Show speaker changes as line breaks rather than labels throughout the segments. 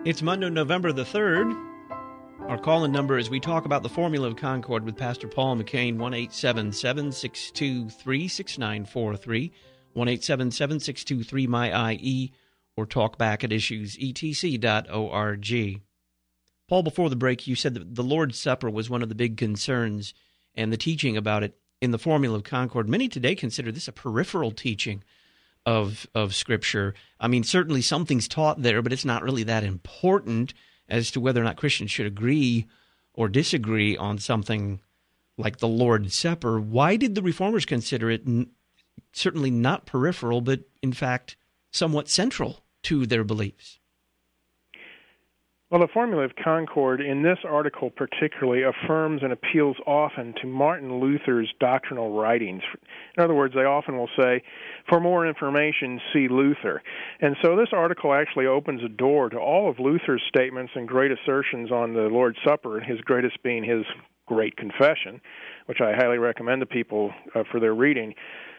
It's Monday, November the 3rd. Our call-in number as we talk about the Formula of Concord with Pastor Paul McCain, 1-877-623-6943, 1-877-623-MY-IE, or talk back at issuesetc.org. Paul, before the break, you said that the Lord's Supper was one of the big concerns and the teaching about it in the Formula of Concord. Many today consider this a peripheral teaching of Scripture. I mean, certainly something's taught there, but it's not really that important as to whether or not Christians should agree or disagree on something like the Lord's Supper. Why did the Reformers consider it certainly not peripheral, but in fact somewhat central to their beliefs?
Well, the Formula of Concord in this article particularly affirms and appeals often to Martin Luther's doctrinal writings. In other words, they often will say, for more information, see Luther. And so this article actually opens a door to all of Luther's statements and great assertions on the Lord's Supper, his greatest being his great confession, which I highly recommend to people for their reading.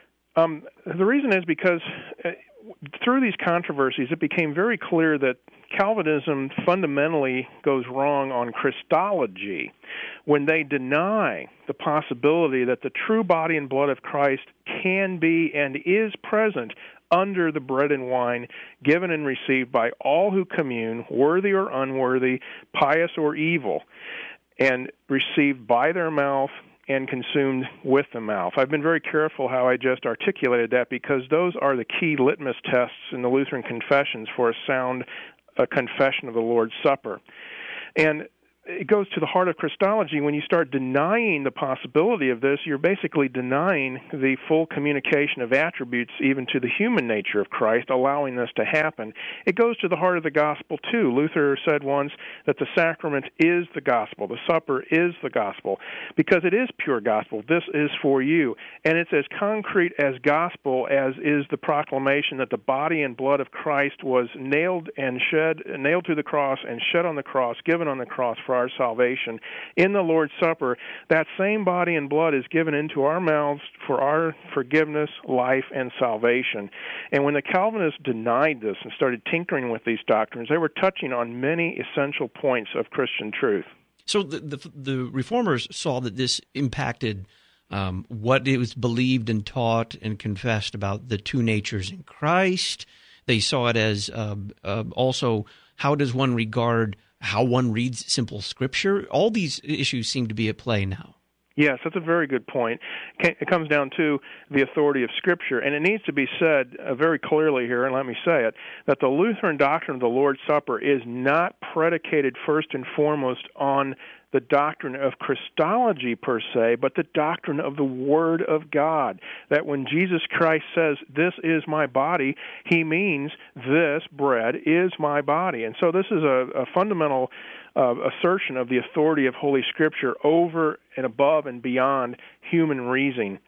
The reason is because through these controversies, it became very clear that Calvinism fundamentally goes wrong on Christology when they deny the possibility that the true body and blood of Christ can be and is present under the bread and wine given and received by all who commune, worthy or unworthy, pious or evil, and received by their mouth and consumed with the mouth. I've been very careful how I just articulated that because those are the key litmus tests in the Lutheran confessions for a sound confession of the Lord's Supper. And it goes to the heart of Christology. When you start denying the possibility of this, you're basically denying the full communication of attributes even to the human nature of Christ, allowing this to happen. It goes to the heart of the gospel, too. Luther said once that the sacrament is the gospel. The supper is the gospel because it is pure gospel. This is for you. And it's as concrete as gospel as is the proclamation that the body and blood of Christ was nailed to the cross and shed on the cross, given on the cross for our salvation. In the Lord's Supper, that same body and blood is given into our mouths for our forgiveness, life, and salvation. And when the Calvinists denied this and started tinkering with these doctrines, they were touching on many essential points of Christian truth.
So the Reformers saw that this impacted what it was believed and taught and confessed about the two natures in Christ. They saw it as also how does one regard how one reads simple Scripture. All these issues seem to be at play now.
Yes, that's a very good point. It comes down to the authority of Scripture, and it needs to be said very clearly here, and let me say it, that the Lutheran doctrine of the Lord's Supper is not predicated first and foremost on the doctrine of Christology per se, but the doctrine of the Word of God, that when Jesus Christ says, this is my body, he means this bread is my body. And so this is a fundamental assertion of the authority of Holy Scripture over and above and beyond human reason,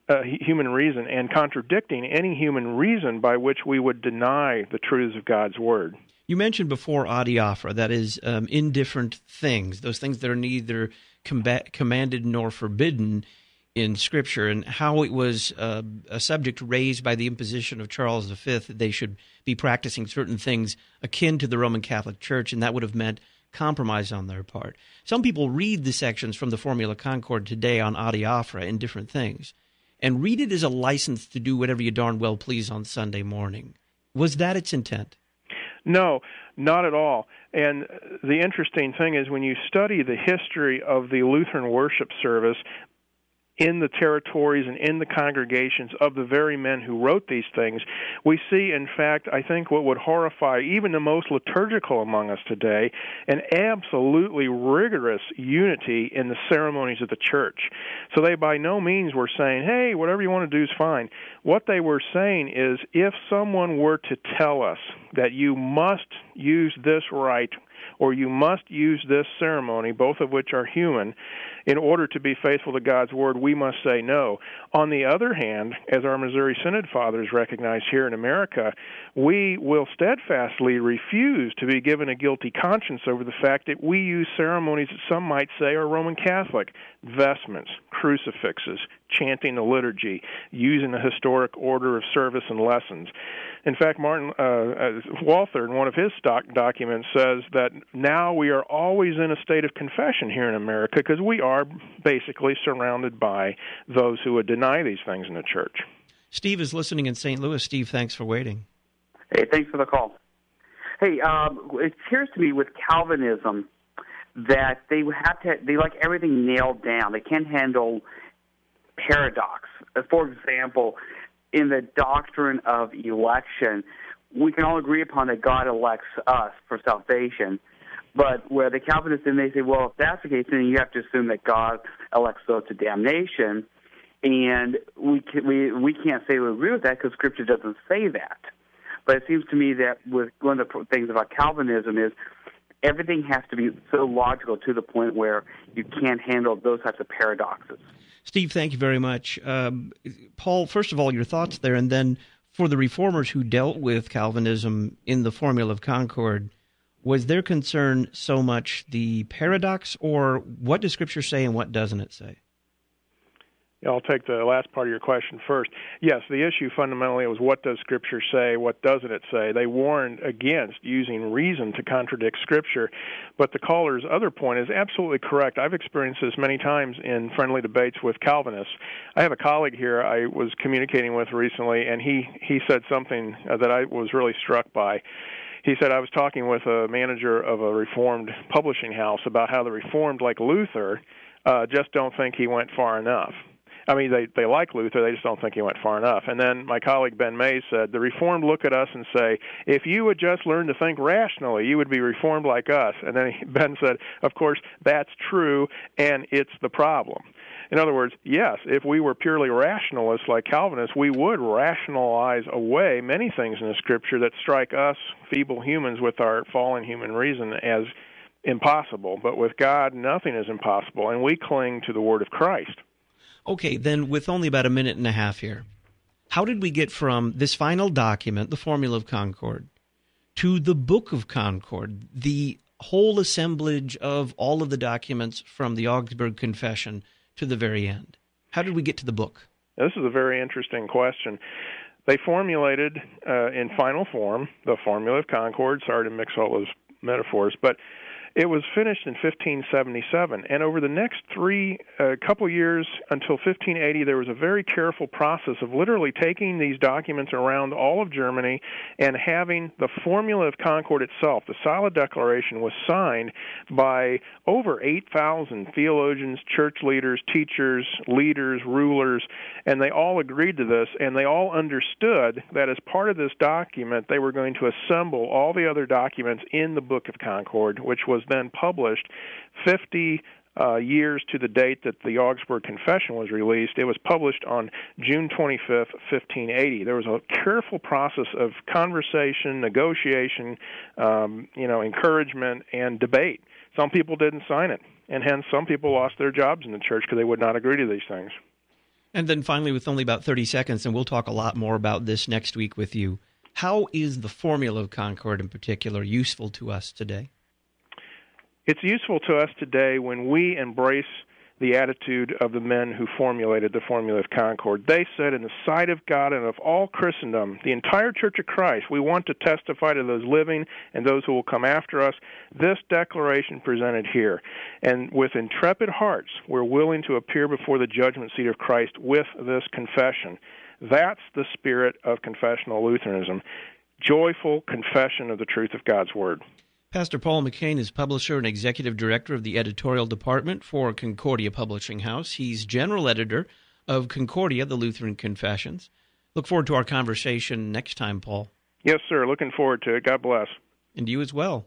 and contradicting any human reason by which we would deny the truths of God's Word.
You mentioned before adiaphora, that is indifferent things, those things that are neither commanded nor forbidden in Scripture, and how it was a subject raised by the imposition of Charles V that they should be practicing certain things akin to the Roman Catholic Church, and that would have meant compromise on their part. Some people read the sections from the Formula Concord today on adiaphora, indifferent things, and read it as a license to do whatever you darn well please on Sunday morning. Was that its intent?
No, not at all. And the interesting thing is when you study the history of the Lutheran worship service in the territories and in the congregations of the very men who wrote these things, we see, in fact, I think what would horrify even the most liturgical among us today, an absolutely rigorous unity in the ceremonies of the church. So they by no means were saying, hey, whatever you want to do is fine. What they were saying is, if someone were to tell us that you must use this rite or you must use this ceremony, both of which are human, in order to be faithful to God's Word, we must say no. On the other hand, as our Missouri Synod Fathers recognize here in America, we will steadfastly refuse to be given a guilty conscience over the fact that we use ceremonies that some might say are Roman Catholic, vestments, crucifixes, chanting the liturgy, using the historic order of service and lessons. In fact, Martin Walther, in one of his stock documents, says that now we are always in a state of confession here in America because we are basically surrounded by those who would deny these things in the church.
Steve is listening in St. Louis. Steve, thanks for waiting.
Hey, thanks for the call. Hey, it appears to me with Calvinism that they like everything nailed down. They can't handle paradox. For example, in the doctrine of election, we can all agree upon that God elects us for salvation. But where the Calvinists, then they say, well, if that's the case, then you have to assume that God elects those to damnation. And we can't say we agree with that because Scripture doesn't say that. But it seems to me that with one of the things about Calvinism is everything has to be so logical to the point where you can't handle those types of paradoxes.
Steve, thank you very much. Paul, first of all, your thoughts there, and then for the reformers who dealt with Calvinism in the Formula of Concord, was their concern so much the paradox, or what does Scripture say and what doesn't it say?
I'll take the last part of your question first. Yes, the issue fundamentally was what does Scripture say, what doesn't it say? They warned against using reason to contradict Scripture, but the caller's other point is absolutely correct. I've experienced this many times in friendly debates with Calvinists. I have a colleague here I was communicating with recently, and he said something that I was really struck by. He said, I was talking with a manager of a Reformed publishing house about how the Reformed, like Luther, just don't think he went far enough. I mean, they like Luther, they just don't think he went far enough. And then my colleague Ben Mays said, the Reformed look at us and say, if you would just learn to think rationally, you would be Reformed like us. And then Ben said, of course, that's true, and it's the problem. In other words, yes, if we were purely rationalists like Calvinists, we would rationalize away many things in the Scripture that strike us, feeble humans, with our fallen human reason as impossible. But with God, nothing is impossible, and we cling to the Word of Christ.
Okay, then with only about a minute and a half here, how did we get from this final document, the Formula of Concord, to the Book of Concord, the whole assemblage of all of the documents from the Augsburg Confession to the very end? How did we get to the book?
This is a very interesting question. They formulated in final form the Formula of Concord. Sorry to mix all those metaphors, but it was finished in 1577, and over the next couple years until 1580, there was a very careful process of literally taking these documents around all of Germany and having the Formula of Concord itself, the solid declaration, was signed by over 8,000 theologians, church leaders, teachers, leaders, rulers, and they all agreed to this, and they all understood that as part of this document, they were going to assemble all the other documents in the Book of Concord, which was then published 50 years to the date that the Augsburg Confession was released. It was published on June 25th, 1580. There was a careful process of conversation, negotiation, encouragement, and debate. Some people didn't sign it, and hence some people lost their jobs in the church because they would not agree to these things.
And then finally, with only about 30 seconds, and we'll talk a lot more about this next week with you, how is the Formula of Concord in particular useful to us today?
It's useful to us today when we embrace the attitude of the men who formulated the Formula of Concord. They said, in the sight of God and of all Christendom, the entire Church of Christ, we want to testify to those living and those who will come after us, this declaration presented here. And with intrepid hearts, we're willing to appear before the judgment seat of Christ with this confession. That's the spirit of confessional Lutheranism, joyful confession of the truth of God's Word.
Pastor Paul McCain is publisher and executive director of the editorial department for Concordia Publishing House. He's general editor of Concordia, the Lutheran Confessions. Look forward to our conversation next time, Paul.
Yes, sir. Looking forward to it. God bless.
And you as well.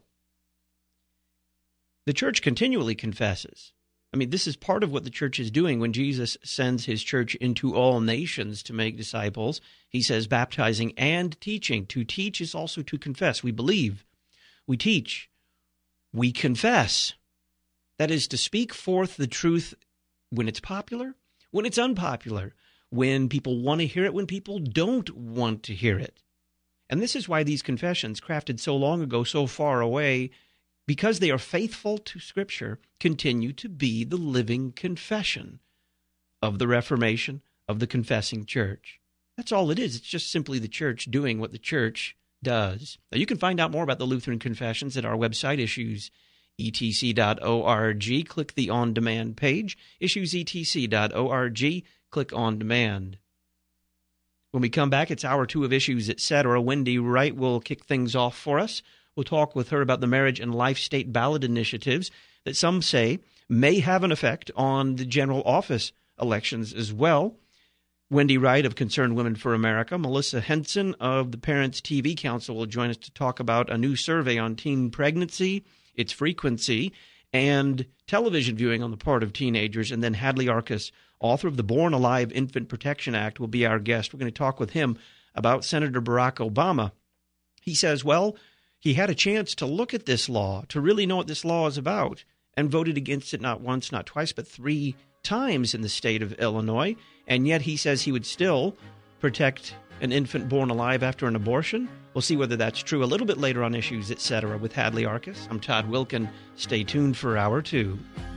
The church continually confesses. I mean, this is part of what the church is doing when Jesus sends his church into all nations to make disciples. He says baptizing and teaching. To teach is also to confess. We believe. We teach, we confess. That is to speak forth the truth when it's popular, when it's unpopular, when people want to hear it, when people don't want to hear it. And this is why these confessions, crafted so long ago, so far away, because they are faithful to Scripture, continue to be the living confession of the Reformation, of the confessing church. That's all it is. It's just simply the church doing what the church does. Now, you can find out more about the Lutheran Confessions at our website, issuesetc.org. Click the On Demand page, issuesetc.org. Click On Demand. When we come back, it's hour 2 of Issues, Etc. Wendy Wright will kick things off for us. We'll talk with her about the marriage and life state ballot initiatives that some say may have an effect on the general office elections as well. Wendy Wright of Concerned Women for America, Melissa Henson of the Parents TV Council will join us to talk about a new survey on teen pregnancy, its frequency, and television viewing on the part of teenagers. And then Hadley Arkus, author of the Born Alive Infant Protection Act, will be our guest. We're going to talk with him about Senator Barack Obama. He says, well, he had a chance to look at this law, to really know what this law is about, and voted against it not once, not twice, but 3 times in the state of Illinois. And yet he says he would still protect an infant born alive after an abortion. We'll see whether that's true a little bit later on Issues, Etc. with Hadley Arkus. I'm Todd Wilken. Stay tuned for hour 2.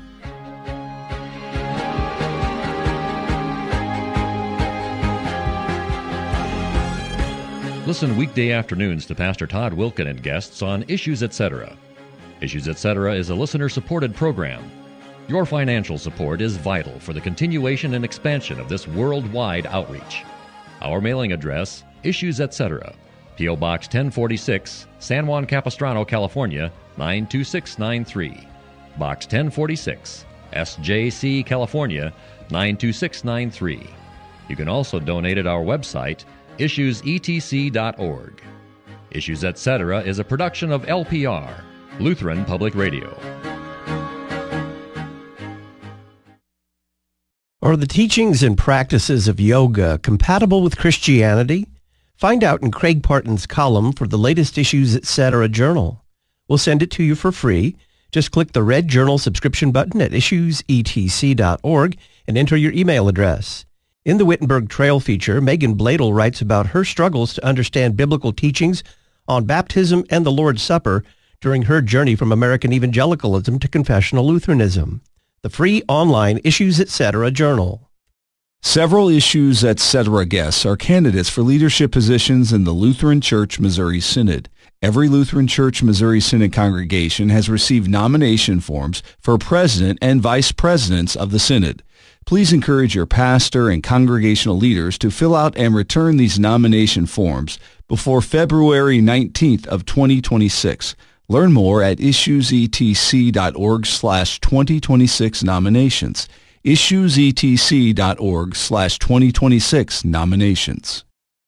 Listen weekday afternoons to Pastor Todd Wilken and guests on Issues, Etc. Issues, Etc. is a listener-supported program. Your financial support is vital for the continuation and expansion of this worldwide outreach. Our mailing address, Issues, Etc., P.O. Box 1046, San Juan Capistrano, California, 92693. Box 1046, SJC, California, 92693. You can also donate at our website, issuesetc.org. Issues, Etc. is a production of LPR, Lutheran Public Radio.
Are the teachings and practices of yoga compatible with Christianity? Find out in Craig Parton's column for the latest Issues, Etc. journal. We'll send it to you for free. Just click the red journal subscription button at issuesetc.org and enter your email address. In the Wittenberg Trail feature, Megan Bladel writes about her struggles to understand biblical teachings on baptism and the Lord's Supper during her journey from American evangelicalism to confessional Lutheranism. The free online Issues, Etc. journal.
Several Issues, Etc. guests are candidates for leadership positions in the Lutheran Church Missouri Synod. Every Lutheran Church Missouri Synod congregation has received nomination forms for president and vice presidents of the Synod. Please encourage your pastor and congregational leaders to fill out and return these nomination forms before February 19th of 2026. Learn more at issuesetc.org/2026 nominations. issuesetc.org/2026 nominations.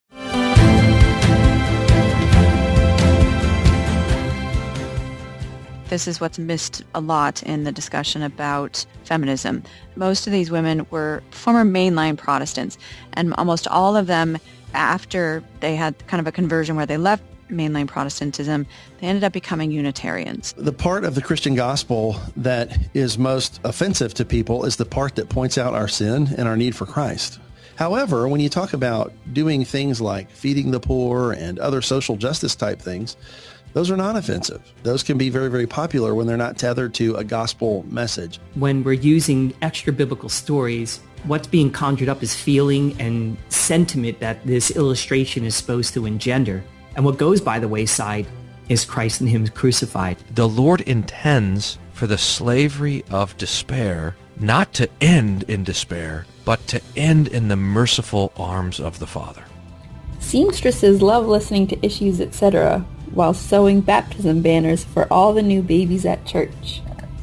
This is what's missed a lot in the discussion about feminism. Most of these women were former mainline Protestants, and almost all of them, after they had kind of a conversion where they left mainline Protestantism, they ended up becoming Unitarians.
The part of the Christian gospel that is most offensive to people is the part that points out our sin and our need for Christ. However, when you talk about doing things like feeding the poor and other social justice type things, those are not offensive. Those can be very, very popular when they're not tethered to a gospel message.
When we're using extra biblical stories, what's being conjured up is feeling and sentiment that this illustration is supposed to engender. And what goes by the wayside is Christ and Him crucified.
The Lord intends for the slavery of despair not to end in despair, but to end in the merciful arms of the Father.
Seamstresses love listening to Issues, Etc. while sewing baptism banners for all the new babies at church.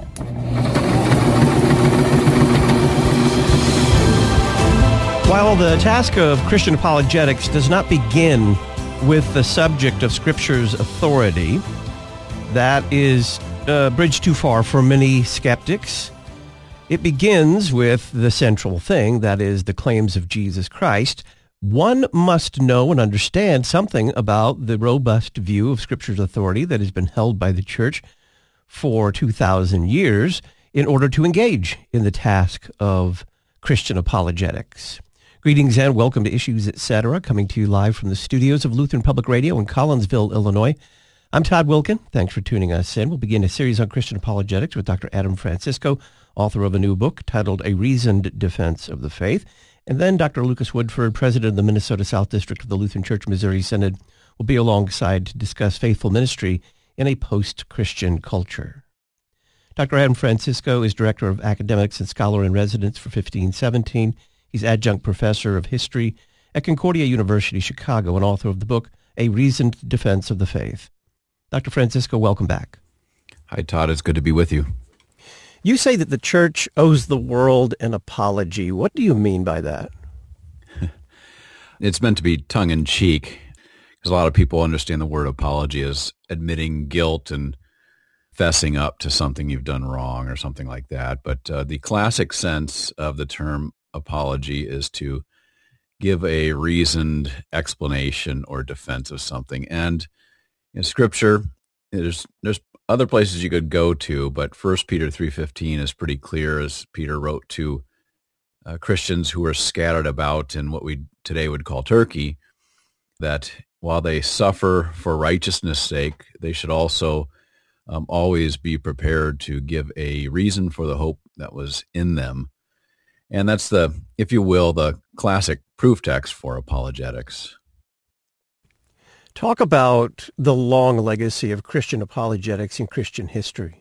While the task of Christian apologetics does not begin with the subject of Scripture's authority, that is a bridge too far for many skeptics. It begins with the central thing, that is the claims of Jesus Christ. One must know and understand something about the robust view of Scripture's authority that has been held by the Church for 2,000 years in order to engage in the task of Christian apologetics. Greetings and welcome to Issues, Etc., coming to you live from the studios of Lutheran Public Radio in Collinsville, Illinois. I'm Todd Wilken. Thanks for tuning us in. We'll begin a series on Christian apologetics with Dr. Adam Francisco, author of a new book titled A Reasoned Defense of the Faith. And then Dr. Lucas Woodford, president of the Minnesota South District of the Lutheran Church Missouri Synod, will be alongside to discuss faithful ministry in a post-Christian culture. Dr. Adam Francisco is Director of Academics and Scholar in Residence for 1517. He's adjunct professor of history at Concordia University, Chicago, and author of the book, A Reasoned Defense of the Faith. Dr. Francisco, welcome back.
Hi, Todd. It's good to be with you.
You say that the church owes the world an apology. What do you mean by that?
It's meant to be tongue-in-cheek, because a lot of people understand the word apology as admitting guilt and fessing up to something you've done wrong or something like that. But the classic sense of the term apology is to give a reasoned explanation or defense of something. And in Scripture, there's other places you could go to, but 1 Peter 3:15 is pretty clear, as Peter wrote to Christians who were scattered about in what we today would call Turkey, that while they suffer for righteousness' sake, they should also always be prepared to give a reason for the hope that was in them. And that's the, if you will, the classic proof text for apologetics.
Talk about the long legacy of Christian apologetics in Christian history.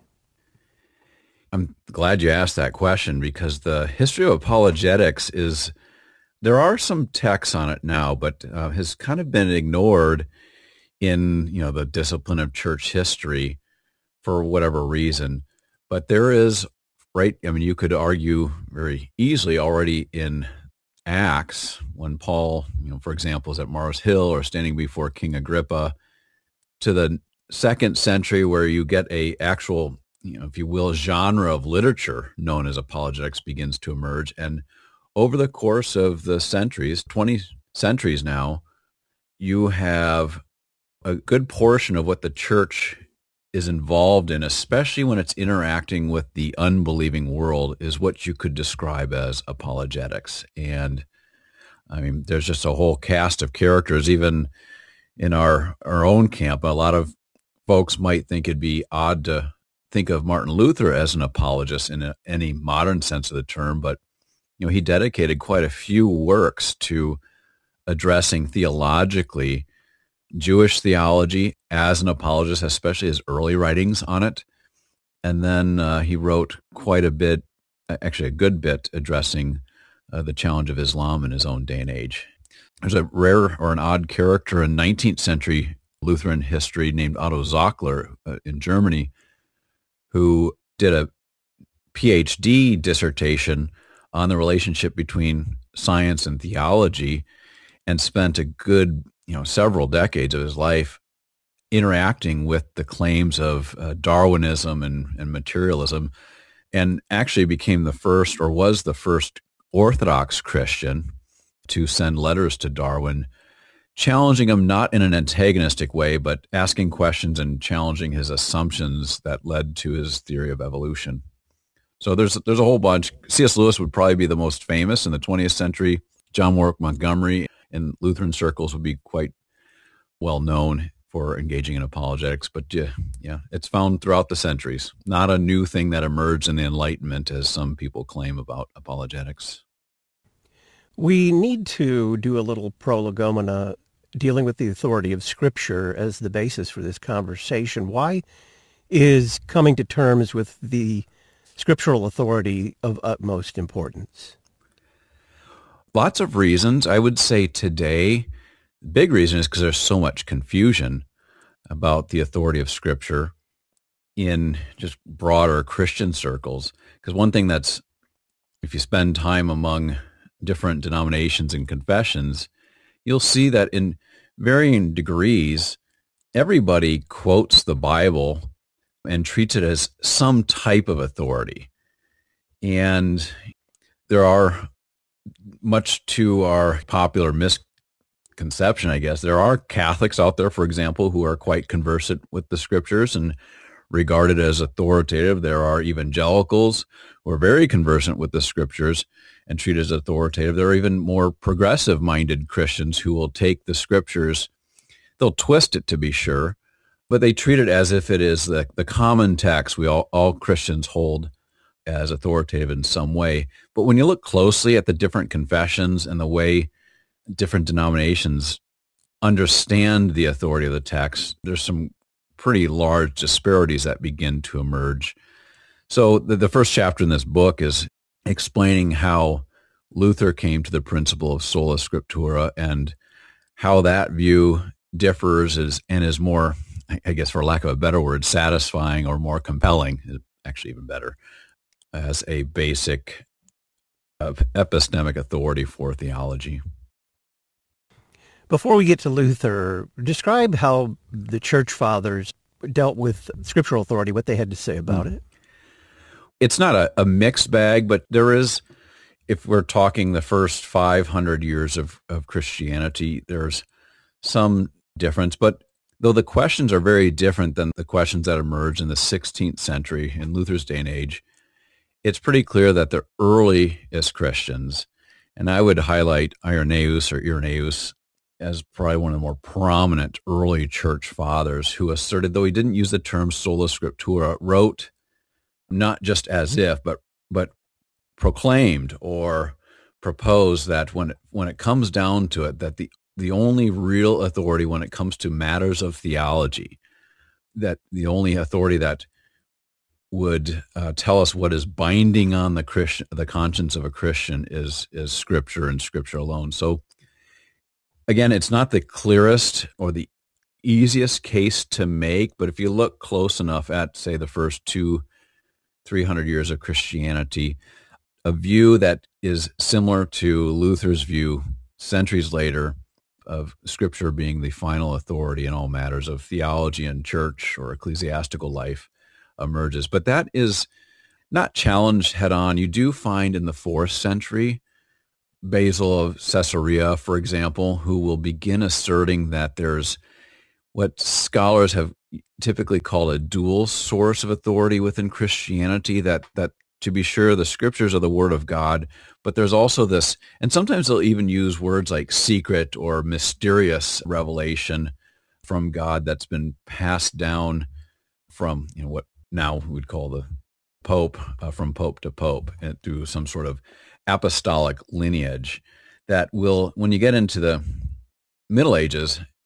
I'm glad you asked that question, because the history of apologetics is, there are some texts on it now, but has kind of been ignored in, the discipline of church history for whatever reason. But there is, you could argue very easily already in Acts, when Paul, for example, is at Mars Hill or standing before King Agrippa, to the 2nd century, where you get a actual, if you will, genre of literature known as apologetics begins to emerge. And over the course of the centuries, 20 centuries now, you have a good portion of what the church is involved in, especially when it's interacting with the unbelieving world, is what you could describe as apologetics. And there's just a whole cast of characters, even in our own camp. A lot of folks might think it'd be odd to think of Martin Luther as an apologist in any modern sense of the term, but he dedicated quite a few works to addressing theologically Jewish theology as an apologist, especially his early writings on it. And then he wrote quite a bit, actually a good bit, addressing the challenge of Islam in his own day and age. There's a rare or an odd character in 19th century Lutheran history named Otto Zockler in Germany, who did a PhD dissertation on the relationship between science and theology, and spent a good several decades of his life interacting with the claims of Darwinism and materialism, and actually became the first, or was the first, Orthodox Christian to send letters to Darwin, challenging him not in an antagonistic way, but asking questions and challenging his assumptions that led to his theory of evolution. So there's a whole bunch. C.S. Lewis would probably be the most famous in the 20th century. John Warwick Montgomery in Lutheran circles would be quite well known for engaging in apologetics. But yeah, it's found throughout the centuries. Not a new thing that emerged in the Enlightenment, as some people claim about apologetics.
We need to do a little prolegomena dealing with the authority of Scripture as the basis for this conversation. Why is coming to terms with the scriptural authority of utmost importance?
Lots of reasons. I would say today, the big reason is because there's so much confusion about the authority of Scripture in just broader Christian circles. Because one thing that's, if you spend time among different denominations and confessions, you'll see that in varying degrees, everybody quotes the Bible and treats it as some type of authority. And there are, much to our popular misconception, I guess, there are Catholics out there, for example, who are quite conversant with the Scriptures and regarded as authoritative. There are evangelicals who are very conversant with the Scriptures and treated as authoritative. There are even more progressive-minded Christians who will take the Scriptures, they'll twist it to be sure, but they treat it as if it is the common text we all Christians hold as authoritative in some way. But when you look closely at the different confessions and the way different denominations understand the authority of the text, there's some pretty large disparities that begin to emerge. So the first chapter in this book is explaining how Luther came to the principle of sola scriptura and how that view differs and is more, I guess for lack of a better word, satisfying or more compelling, actually even better, as a basic epistemic authority for theology.
Before we get to Luther, describe how the church fathers dealt with scriptural authority, what they had to say about it.
It's not a mixed bag, but there is, if we're talking the first 500 years of Christianity, there's some difference. But though the questions are very different than the questions that emerged in the 16th century, in Luther's day and age, it's pretty clear that the earliest Christians, and I would highlight Irenaeus as probably one of the more prominent early church fathers, who asserted, though he didn't use the term sola scriptura, wrote not just as if, but proclaimed or proposed that when it comes down to it, that the only real authority when it comes to matters of theology, that the only authority that would tell us what is binding on the conscience of a Christian is Scripture and Scripture alone. So again, it's not the clearest or the easiest case to make, but if you look close enough at, say, the first 200-300 years of Christianity, a view that is similar to Luther's view centuries later of Scripture being the final authority in all matters of theology and church or ecclesiastical life emerges. But that is not challenged head on. You do find in the 4th century Basil of Caesarea, for example, who will begin asserting that there's what scholars have typically called a dual source of authority within Christianity, that to be sure, the Scriptures are the Word of God, but there's also this, and sometimes they'll even use words like secret or mysterious revelation from God that's been passed down from what now we'd call the Pope, from Pope to Pope, and through some sort of apostolic lineage that will, when you get into the Middle Ages,